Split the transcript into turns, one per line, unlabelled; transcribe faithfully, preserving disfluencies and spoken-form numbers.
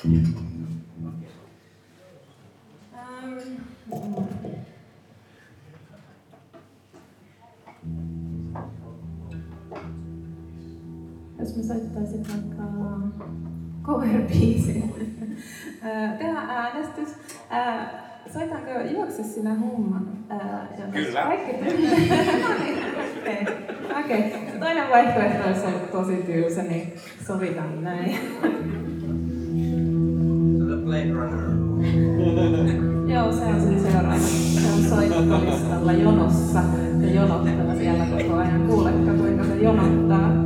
Jos mä soittaisin vaikka cover-biisin. Tehdään äänestys. Soitaanko Juokse sinä humman?
Kyllä.
Kaikki Okei. Okay. Okay. Toinen vaihtoehto olisi ollut tosi tylsä, niin sovitaan näin.
The Blade Runner.
Joo, se on sitten seuraava. Se on soittolistalla jonossa. Se jonottaa siellä koko ajan. Kuuletko, kuinka se jonottaa?